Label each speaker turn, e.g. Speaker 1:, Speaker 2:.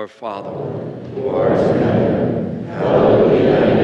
Speaker 1: Our Father,
Speaker 2: who art in heaven, hallowed be thy name.